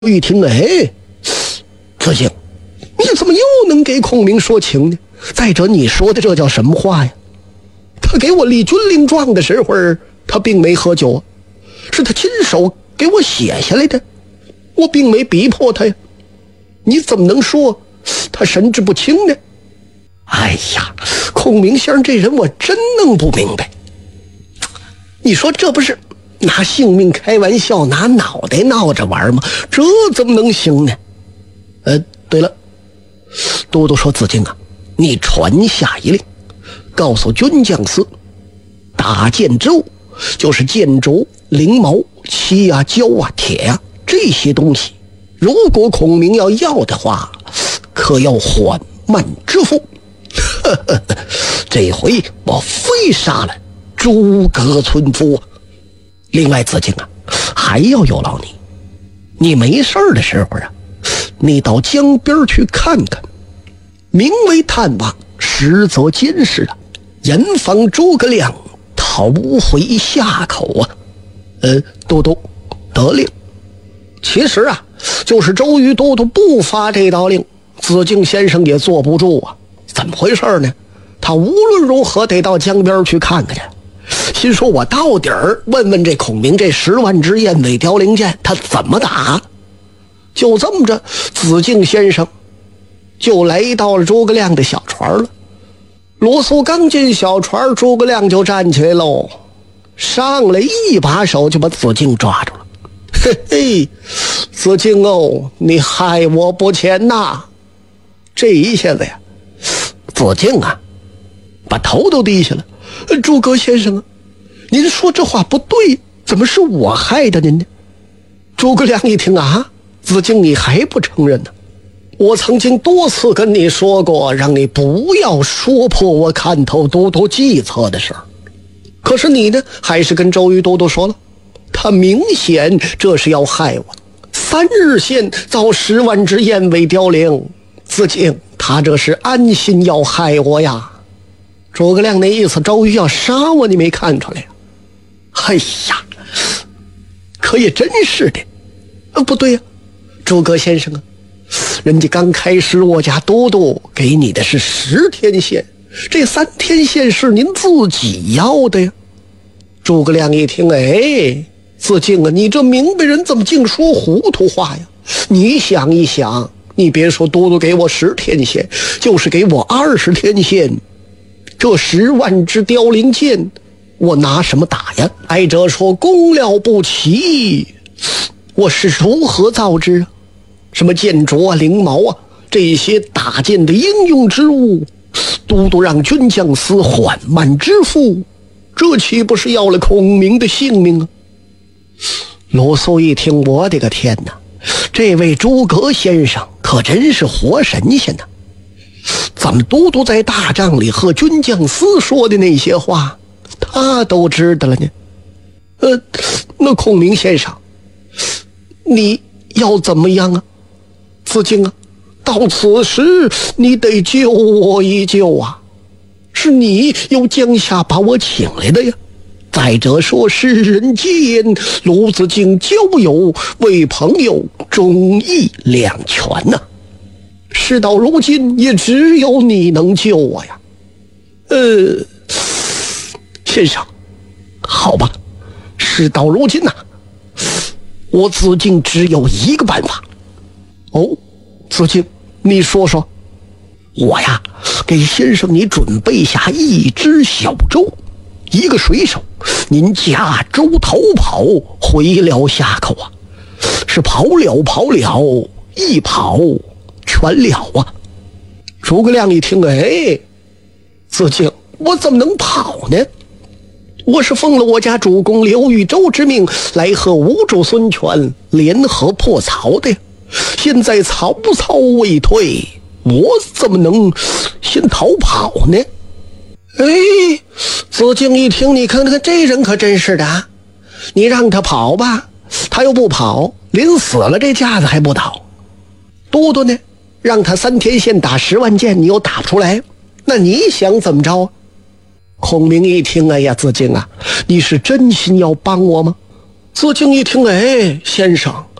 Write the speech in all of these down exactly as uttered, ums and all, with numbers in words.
一听，哎，子敬，你怎么又能给孔明说情呢？再者，你说的这叫什么话呀？他给我立军令状的时候，他并没喝酒啊，是他亲手给我写下来的，我并没逼迫他呀。你怎么能说他神志不清呢？哎呀，孔明先生这人我真弄不明白。你说这不是拿性命开玩笑，拿脑袋闹着玩吗？这怎么能行呢？呃，对了，都督说，子敬啊，你传下一令，告诉军将司，打建州就是建州、灵毛、漆啊、胶啊、铁啊这些东西，如果孔明要要的话，可要缓慢支付。呵呵呵，这回我非杀了诸葛村夫啊！另外，子敬啊，还要有劳你，你没事的时候啊，你到江边去看看，名为探望，实则监视啊，严防诸葛亮逃回夏口啊！呃，都督得令。其实啊，就是周瑜都督不发这道令，子敬先生也坐不住啊。怎么回事呢？他无论如何得到江边去看看去。心说，我到底儿问问这孔明这十万支燕尾凋零箭他怎么打。就这么着，子敬先生就来到了诸葛亮的小船了。鲁肃刚进小船，诸葛亮就站起来喽，上来一把手就把子敬抓住了。嘿嘿，子敬哦，你害我不浅呐！这一下子呀，子敬啊，把头都低下了。诸葛先生啊，您说这话不对，怎么是我害的您呢？诸葛亮一听啊，子敬你还不承认呢？我曾经多次跟你说过，让你不要说破我看透都督计策的事儿，可是你呢，还是跟周瑜都督说了，他明显这是要害我。三日线遭十万支燕尾凋零，子敬他这是安心要害我呀。诸葛亮那意思，周瑜要杀我，你没看出来呀？哎呀，可也真是的。呃，不对呀，诸葛先生啊，人家刚开始我家都督给你的是十天线，这三天线是您自己要的呀。诸葛亮一听，哎，子敬啊，你这明白人怎么净说糊涂话呀？你想一想，你别说都督给我十天线，就是给我二十天线，这十万支凋零箭，我拿什么打呀？挨者说功料不齐，我是如何造之啊？什么箭镯啊、翎毛啊，这些打箭的应用之物，都督让军将司缓慢支付，这岂不是要了孔明的性命啊？鲁肃一听，我的个天哪，这位诸葛先生可真是活神仙呐！怎么都督在大帐里和军将司说的那些话，他都知道了呢？呃，那孔明先生，你要怎么样啊？子敬啊，到此时你得救我一救啊！是你由江夏把我请来的呀。再者说，世人间鲁子敬交友为朋友，忠义两全呐、啊。事到如今，也只有你能救我呀。呃，先生，好吧，事到如今呐、啊，我子敬只有一个办法。哦，子敬，你说说。我呀，给先生你准备下一只小舟，一个水手，您驾舟逃跑回了夏口啊。是跑了跑了，一跑全了啊！诸葛亮一听，哎，子敬，我怎么能跑呢？我是奉了我家主公刘豫州之命，来和吴主孙权联合破曹的呀。现在曹操未退，我怎么能先逃跑呢？哎，子敬一听，你看看这人可真是的啊！你让他跑吧，他又不跑，临死了这架子还不倒。都督呢，让他三天线打十万箭，你又打不出来，那你想怎么着啊？孔明一听，哎呀，子敬啊，你是真心要帮我吗？子敬一听，哎，先生，这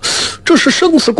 这是生死